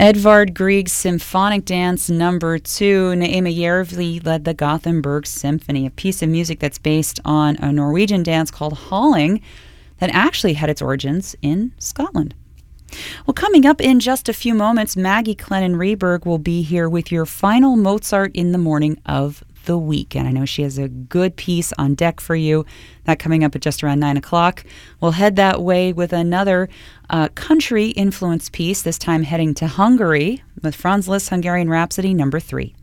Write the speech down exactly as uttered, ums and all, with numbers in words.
Edvard Grieg's Symphonic Dance Number Two. Naima Järvi led the Gothenburg Symphony, a piece of music that's based on a Norwegian dance called Halling that actually had its origins in Scotland. Well, coming up in just a few moments, Maggie Clennon Reberg will be here with your final Mozart in the Morning of the week. And I know she has a good piece on deck for you. That coming up at just around nine o'clock. We'll head that way with another uh, country-influenced piece, this time heading to Hungary with Franz Liszt's Hungarian Rhapsody number three.